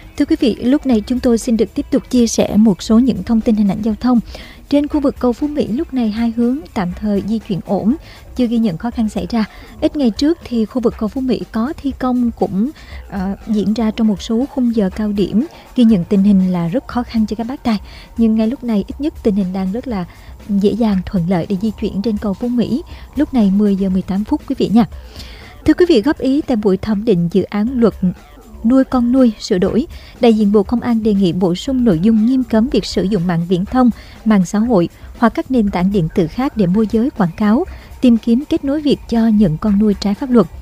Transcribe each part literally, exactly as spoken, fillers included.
Thưa quý vị, lúc này chúng tôi xin được tiếp tục chia sẻ một số những thông tin hình ảnh giao thông. Trên khu vực cầu Phú Mỹ lúc này hai hướng tạm thời di chuyển ổn, chưa ghi nhận khó khăn xảy ra. Ít ngày trước thì khu vực cầu Phú Mỹ có thi công cũng uh, diễn ra trong một số khung giờ cao điểm, ghi nhận tình hình là rất khó khăn cho các bác tài. Nhưng ngay lúc này ít nhất tình hình đang rất là dễ dàng thuận lợi để di chuyển trên cầu Phú Mỹ. Lúc này mười giờ mười tám phút quý vị nha. Thưa quý vị, góp ý tại buổi thẩm định dự án luật nuôi con nuôi sửa đổi, đại diện Bộ Công an đề nghị bổ sung nội dung nghiêm cấm việc sử dụng mạng viễn thông, mạng xã hội hoặc các nền tảng điện tử khác để môi giới quảng cáo, tìm kiếm kết nối việc cho nhận con nuôi trái pháp luật.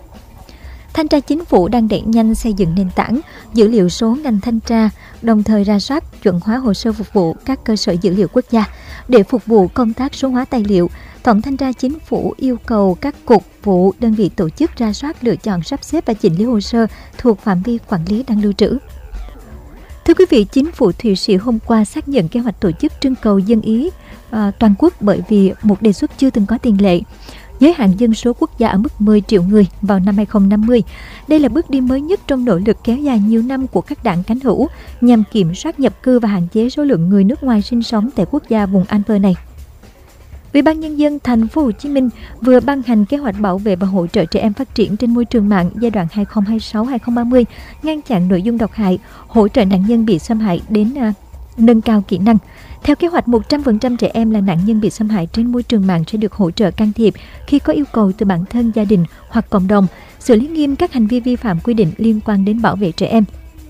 Thanh tra Chính phủ đang đẩy nhanh xây dựng nền tảng dữ liệu số ngành thanh tra, đồng thời rà soát chuẩn hóa hồ sơ phục vụ các cơ sở dữ liệu quốc gia. Để phục vụ công tác số hóa tài liệu, Tổng Thanh tra Chính phủ yêu cầu các cục, vụ, đơn vị tổ chức rà soát, lựa chọn, sắp xếp và chỉnh lý hồ sơ thuộc phạm vi quản lý đang lưu trữ. Thưa quý vị, Chính phủ Thụy Sĩ hôm qua xác nhận kế hoạch tổ chức trưng cầu dân ý à, toàn quốc bởi vì một đề xuất chưa từng có tiền lệ. Giới hạn dân số quốc gia ở mức mười triệu người vào năm hai không năm mươi. Đây là bước đi mới nhất trong nỗ lực kéo dài nhiều năm của các đảng cánh hữu nhằm kiểm soát nhập cư và hạn chế số lượng người nước ngoài sinh sống tại quốc gia vùng Alper này. Ủy ban Nhân dân Thành phố Hồ Chí Minh vừa ban hành kế hoạch bảo vệ và hỗ trợ trẻ em phát triển trên môi trường mạng giai đoạn hai không hai sáu đến hai không ba mươi, ngăn chặn nội dung độc hại, hỗ trợ nạn nhân bị xâm hại đến à, nâng cao kỹ năng. Theo kế hoạch, một trăm phần trăm trẻ em là nạn nhân bị xâm hại trên môi trường mạng sẽ được hỗ trợ can thiệp khi có yêu cầu từ bản thân, gia đình hoặc cộng đồng, xử lý nghiêm các hành vi vi phạm quy định liên quan đến bảo vệ trẻ em.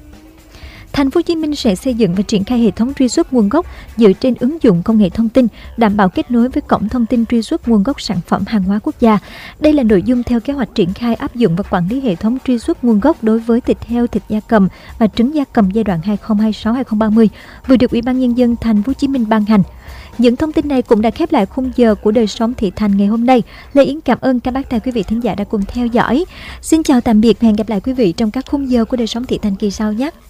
Thành phố Hồ Chí Minh sẽ xây dựng và triển khai hệ thống truy xuất nguồn gốc dựa trên ứng dụng công nghệ thông tin, đảm bảo kết nối với cổng thông tin truy xuất nguồn gốc sản phẩm hàng hóa quốc gia. Đây là nội dung theo kế hoạch triển khai áp dụng và quản lý hệ thống truy xuất nguồn gốc đối với thịt heo, thịt gia cầm và trứng gia cầm giai đoạn hai không hai sáu đến hai không ba mươi, vừa được Ủy ban Nhân dân Thành phố Hồ Chí Minh ban hành. Những thông tin này cũng đã khép lại khung giờ của Đời Sống Thị Thành ngày hôm nay. Lê Yến cảm ơn các bác tài quý vị thính giả đã cùng theo dõi. Xin chào tạm biệt và hẹn gặp lại quý vị trong các khung giờ của Đời Sống Thị Thành kỳ sau nhé.